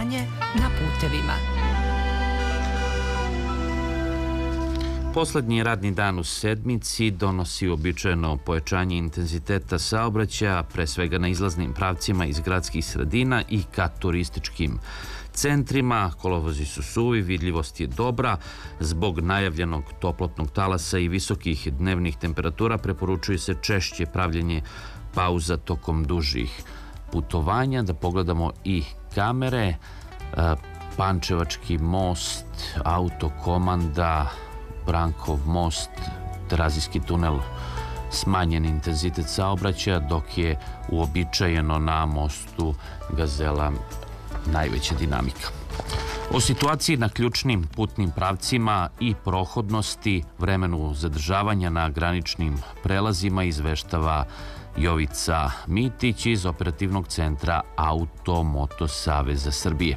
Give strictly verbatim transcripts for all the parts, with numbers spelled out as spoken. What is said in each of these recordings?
stanje na putevima. Poslednji radni dan u sedmici donosi uobičajeno pojačanje intenziteta saobraćaja, pre svega na izlaznim pravcima iz gradskih sredina i ka turističkim centrima. Kolovozi su suvi, vidljivost je dobra. Zbog najavljenog toplotnog talasa i visokih dnevnih temperatura preporučuje se češće pravljenje pauza tokom dužih putovanja. Da pogledamo i kamere. Pančevački most, Autokomanda, Brankov most, Terazijski tunel, smanjen intenzitet saobraćaja, dok je uobičajeno na mostu Gazela najveća dinamika. O situaciji na ključnim putnim pravcima i prohodnosti, vremenu zadržavanja na graničnim prelazima izveštava Jovica Mitić iz operativnog centra Auto-Moto Saveza Srbije.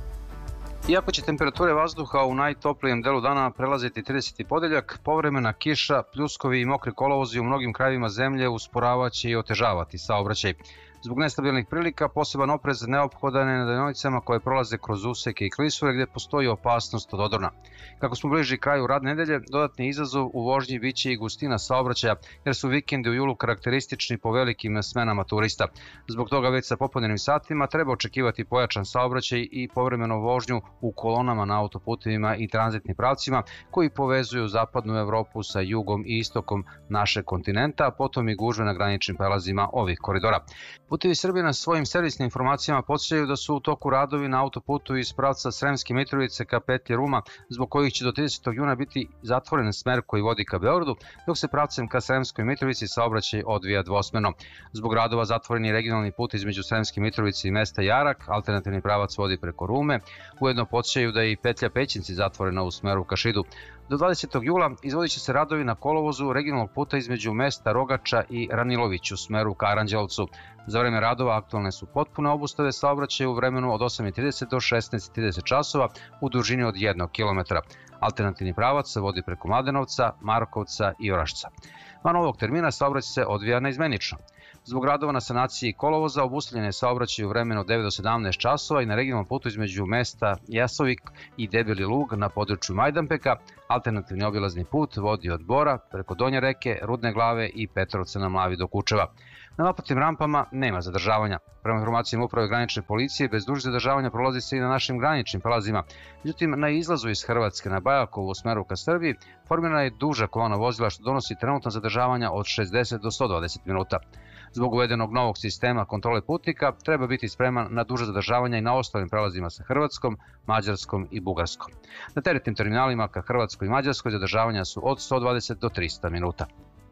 Iako će temperature vazduha u najtoplijem delu dana prelaziti trideseti ponedeljak, povremena kiša, pljuskovi i mokri kolovozi u mnogim krajevima zemlje usporavaće i otežavati saobraćaj. Zbog nestabilnih prilika, poseban oprez neophodan je na delionicama koje prolaze kroz useke i klisure gde postoji opasnost od odrona. Kako smo bliži kraju radne nedelje, dodatni izazov u vožnji biće i gustina saobraćaja, jer su vikendi u julu karakteristični po velikim smenama turista. Zbog toga već sa popodnevnim satima treba očekivati pojačan saobraćaj i povremeno vožnju u kolonama na autoputevima i tranzitnim pravcima koji povezuju zapadnu Evropu sa jugom i istokom našeg kontinenta, a potom i gužve na graničnim prelazima ovih koridora. Putevi Srbije na svojim servisnim informacijama podsjećaju da su u toku radovi na autoputu iz pravca Sremske Mitrovice ka Petlji Ruma, zbog kojih će do tridesetog juna biti zatvoren smer koji vodi ka Beogradu, dok se pravcem ka Sremskoj Mitrovici saobraćaj odvija dvosmerno. Zbog radova zatvoren je regionalni put između Sremske Mitrovice i mesta Jarak, alternativni pravac vodi preko Rume, ujedno podsjećaju da je i petlja Pećinci zatvorena u smeru ka Šidu. Do dvadesetog jula izvodit će se radovi na kolovozu regionalnog puta između mesta Rogača i Ranilović u smeru ka Aranđelovcu. Za vreme radova aktualne su potpune obustave saobraćaja u vremenu od osam i trideset do šesnaest i trideset časova u dužini od jednog kilometra. Alternativni pravac se vodi preko Mladenovca, Markovca i Orašca. Van ovog termina saobraćaj se odvija neizmenično. Zbog radova na sanaciji kolovoza obustavljen je saobraćaj u vremenu od devet do sedamnaest časova i na regionalnom putu između mesta Jasovik i Debeli Lug na području Majdanpeka. Alternativni obilazni put vodi od Bora preko Donje reke, Rudne Glave i Petrovca na Mlavi do Kučeva. Na naplatnim rampama nema zadržavanja. Prema informacijama Uprave granične policije, bez dužih zadržavanja prolazi se i na našim graničnim prelazima. Međutim, na izlazu iz Hrvatske na Bajakovu u smeru ka Srbiji formirana je duža kolona vozila što donosi trenutna zadržavanja od šezdeset do sto dvadeset minuta. Zbog uvedenog novog sistema kontrole putnika treba biti spreman na duže zadržavanja i na ostalim prelazima sa Hrvatskom, Mađarskom i Bugarskom. Na teretnim terminalima ka Hrvatskoj i Mađarskoj zadržavanja su od sto dvadeset do trista minuta.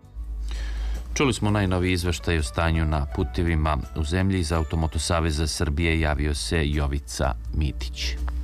Čuli smo najnoviji izveštaj o stanju na putevima u zemlji. Iz Auto-Moto Saveza Srbije javio se Jovica Mitić.